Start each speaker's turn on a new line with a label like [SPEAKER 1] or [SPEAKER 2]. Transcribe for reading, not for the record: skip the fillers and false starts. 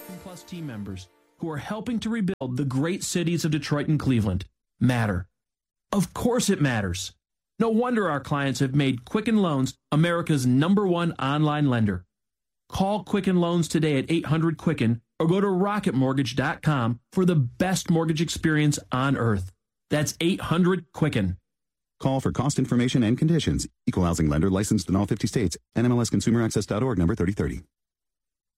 [SPEAKER 1] Plus team members who are helping to rebuild the great cities of Detroit and Cleveland matter. Of course it matters. No wonder our clients have made Quicken Loans America's #1 online lender. Call Quicken Loans today at 800-QUICKEN or go to rocketmortgage.com for the best mortgage experience on earth. That's 800-QUICKEN.
[SPEAKER 2] Call for cost information and conditions. Equal housing lender licensed in all 50 states. NMLSconsumeraccess.org number 3030.